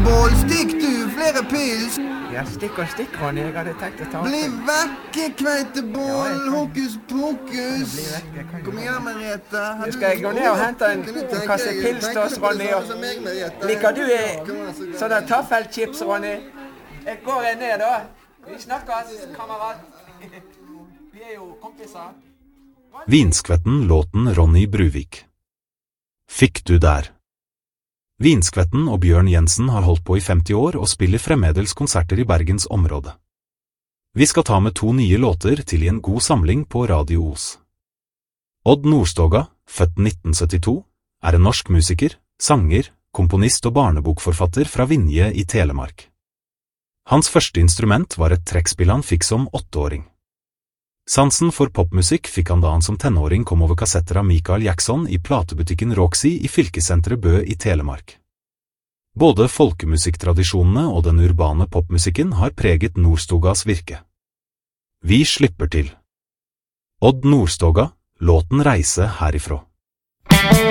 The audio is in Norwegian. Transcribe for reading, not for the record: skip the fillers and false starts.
kveiteboll, stikk du, flere pils. Ja, stikk og stikk, Ronny. Jeg hadde tenkt å ta Bli vekke, kveiteboll, hokus pokus. Bli vekke, kan Kom igjen, Merete. Nå skal jeg gå ned og hente en kasse pils til oss, Ronny. Liker du sånne taffelchips, Ronny? Jeg går ned da. Vi snakkes, kamerat. Vi jo kompiser. Vinskvetten låten Ronny Bruvik. Fikk du der? Vinskvetten og Bjørn Jensen har holdt på i 50 år og spiller fremmedels konserter i Bergens område. Vi skal ta med 2 nye låter til i en god samling på Radio Os. Odd Nordstoga, født 1972, er en norsk musiker, sanger, komponist og barnebokforfatter fra Vinje i Telemark. Hans første instrument var et trekkspill han fikk som 8-åring. Sansen for popmusikk fikk han da han som tenåring kom over kassetter av Michael Jackson i platebutikken Roxy i fylkesenteret Bø i Telemark. Både folkemusikktradisjonene og den urbane popmusikken har preget Nordstogas virke. Vi slipper til. Odd Nordstoga, låten Reise herifra.